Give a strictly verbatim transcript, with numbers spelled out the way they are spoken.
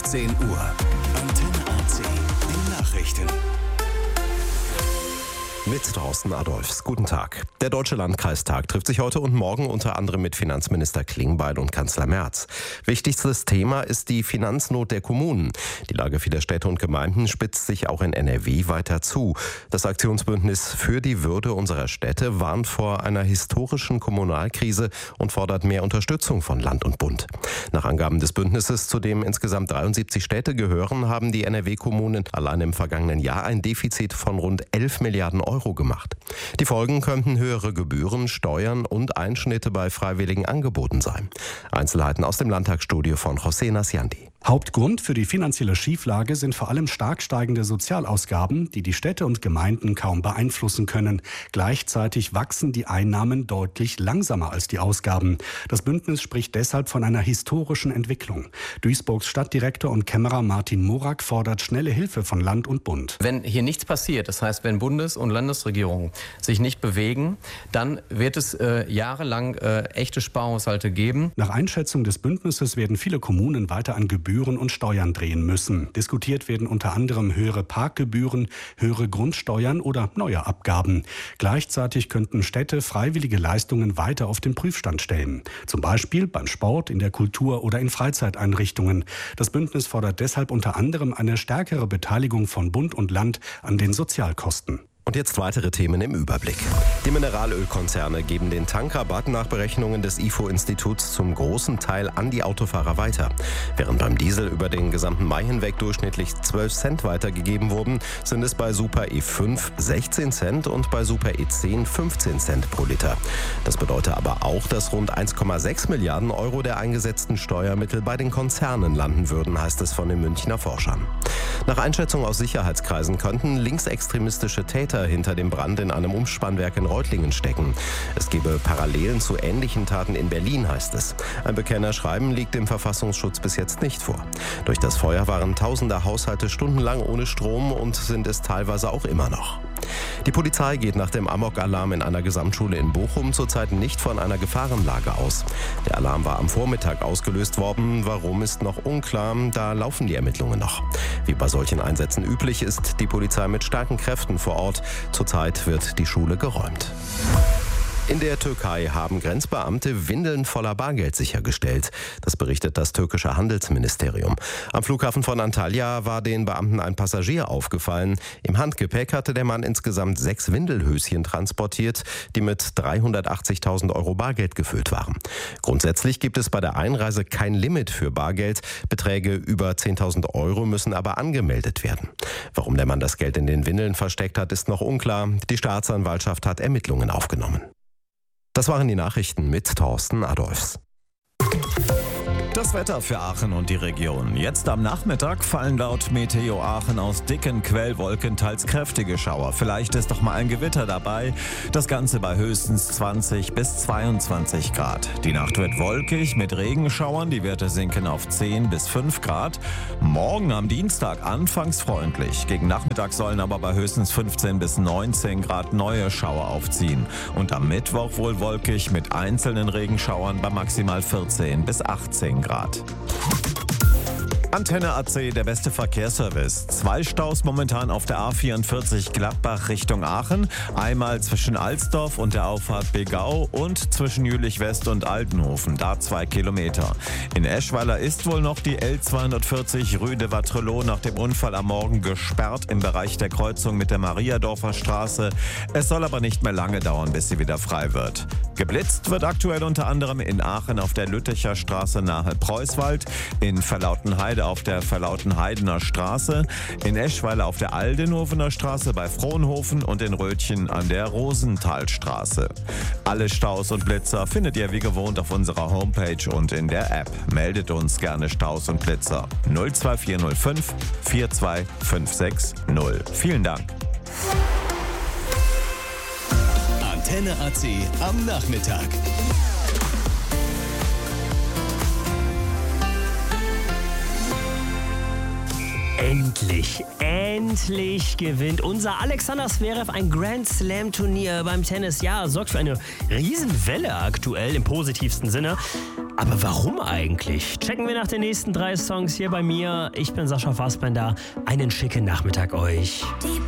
zehn Uhr. Antenne A C, die Nachrichten. Mit Thorsten Adolphs. Guten Tag. Der Deutsche Landkreistag trifft sich heute und morgen unter anderem mit Finanzminister Klingbeil und Kanzler Merz. Wichtigstes Thema ist die Finanznot der Kommunen. Die Lage vieler Städte und Gemeinden spitzt sich auch in N R W weiter zu. Das Aktionsbündnis für die Würde unserer Städte warnt vor einer historischen Kommunalkrise und fordert mehr Unterstützung von Land und Bund. Nach Angaben des Bündnisses, zu dem insgesamt dreiundsiebzig Städte gehören, haben die N R W-Kommunen allein im vergangenen Jahr ein Defizit von rund elf Milliarden Euro gemacht. Die Folgen könnten höhere Gebühren, Steuern und Einschnitte bei freiwilligen Angeboten sein. Einzelheiten aus dem Landtagsstudio von José Nasciandi. Hauptgrund für die finanzielle Schieflage sind vor allem stark steigende Sozialausgaben, die die Städte und Gemeinden kaum beeinflussen können. Gleichzeitig wachsen die Einnahmen deutlich langsamer als die Ausgaben. Das Bündnis spricht deshalb von einer historischen Entwicklung. Duisburgs Stadtdirektor und Kämmerer Martin Morak fordert schnelle Hilfe von Land und Bund. Wenn hier nichts passiert, das heißt, wenn Bundes- und Landesregierungen sich nicht bewegen, dann wird es äh, jahrelang äh, echte Sparhaushalte geben. Nach Einschätzung des Bündnisses werden viele Kommunen weiter an Gebühren und Steuern drehen müssen. Diskutiert werden unter anderem höhere Parkgebühren, höhere Grundsteuern oder neue Abgaben. Gleichzeitig könnten Städte freiwillige Leistungen weiter auf den Prüfstand stellen. Zum Beispiel beim Sport, in der Kultur oder in Freizeiteinrichtungen. Das Bündnis fordert deshalb unter anderem eine stärkere Beteiligung von Bund und Land an den Sozialkosten. Und jetzt weitere Themen im Überblick. Die Mineralölkonzerne geben den Tankrabatt nach Berechnungen des I F O-Instituts zum großen Teil an die Autofahrer weiter. Während beim Diesel über den gesamten Mai hinweg durchschnittlich zwölf Cent weitergegeben wurden, sind es bei Super E fünf sechzehn Cent und bei Super E zehn fünfzehn Cent pro Liter. Das bedeutet aber auch, dass rund eins Komma sechs Milliarden Euro der eingesetzten Steuermittel bei den Konzernen landen würden, heißt es von den Münchner Forschern. Nach Einschätzung aus Sicherheitskreisen könnten linksextremistische Täter hinter dem Brand in einem Umspannwerk in Reutlingen stecken. Es gebe Parallelen zu ähnlichen Taten in Berlin, heißt es. Ein Bekennerschreiben liegt dem Verfassungsschutz bis jetzt nicht vor. Durch das Feuer waren tausende Haushalte stundenlang ohne Strom und sind es teilweise auch immer noch. Die Polizei geht nach dem Amok-Alarm in einer Gesamtschule in Bochum zurzeit nicht von einer Gefahrenlage aus. Der Alarm war am Vormittag ausgelöst worden. Warum, ist noch unklar. Da laufen die Ermittlungen noch. Wie bei solchen Einsätzen üblich, ist die Polizei mit starken Kräften vor Ort. Zurzeit wird die Schule geräumt. In der Türkei haben Grenzbeamte Windeln voller Bargeld sichergestellt. Das berichtet das türkische Handelsministerium. Am Flughafen von Antalya war den Beamten ein Passagier aufgefallen. Im Handgepäck hatte der Mann insgesamt sechs Windelhöschen transportiert, die mit dreihundertachtzigtausend Euro Bargeld gefüllt waren. Grundsätzlich gibt es bei der Einreise kein Limit für Bargeld. Beträge über zehntausend Euro müssen aber angemeldet werden. Warum der Mann das Geld in den Windeln versteckt hat, ist noch unklar. Die Staatsanwaltschaft hat Ermittlungen aufgenommen. Das waren die Nachrichten mit Thorsten Adolphs. Das Wetter für Aachen und die Region. Jetzt am Nachmittag fallen laut Meteo Aachen aus dicken Quellwolken teils kräftige Schauer. Vielleicht ist doch mal ein Gewitter dabei. Das Ganze bei höchstens zwanzig bis zweiundzwanzig Grad. Die Nacht wird wolkig mit Regenschauern. Die Werte sinken auf zehn bis fünf Grad. Morgen am Dienstag anfangs freundlich. Gegen Nachmittag sollen aber bei höchstens fünfzehn bis neunzehn Grad neue Schauer aufziehen. Und am Mittwoch wohl wolkig mit einzelnen Regenschauern bei maximal vierzehn bis achtzehn Grad. Antenne A C, der beste Verkehrsservice. Zwei Staus momentan auf der A vierundvierzig Gladbach Richtung Aachen. Einmal zwischen Alsdorf und der Auffahrt Begau und zwischen Jülich-West und Altenhofen. Da zwei Kilometer. In Eschweiler ist wohl noch die L zweihundertvierzig Rüde-Watrelot nach dem Unfall am Morgen gesperrt im Bereich der Kreuzung mit der Mariadorfer Straße. Es soll aber nicht mehr lange dauern, bis sie wieder frei wird. Geblitzt wird aktuell unter anderem in Aachen auf der Lütticher Straße nahe Preußwald, in Verlautenheide auf der Verlautenheidener Straße, in Eschweiler auf der Aldenhofener Straße bei Frohnhofen und in Rötchen an der Rosenthalstraße. Alle Staus und Blitzer findet ihr wie gewohnt auf unserer Homepage und in der App. Meldet uns gerne Staus und Blitzer null zwei vier null fünf vier zwei fünf sechs null. Vielen Dank. Antenne A C am Nachmittag. Endlich, endlich gewinnt unser Alexander Zverev ein Grand Slam Turnier beim Tennis. Ja, sorgt für eine Riesenwelle aktuell im positivsten Sinne. Aber warum eigentlich? Checken wir nach den nächsten drei Songs hier bei mir. Ich bin Sascha Fassbender. Einen schicken Nachmittag euch. Die